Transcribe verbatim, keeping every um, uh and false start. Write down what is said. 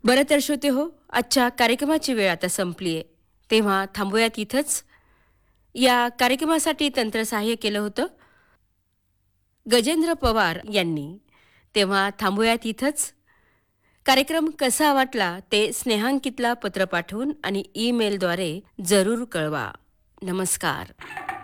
बरं तर श्रोते हो, आजच्या कार्यक्रमाची वेळ आता संपली आहे. तेव्हा थांबूयात इथंच. या कार्यक्रमासाठी तंत्रसहाय्य केलं होतं गजेंद्र पवार यांनी. तेव्हा थांबूयात इथंच. कार्यक्रम कसा वाटला ते स्नेहांकितला पत्र पाठवून आणि ईमेलद्वारे जरूर कळवा. नमस्कार.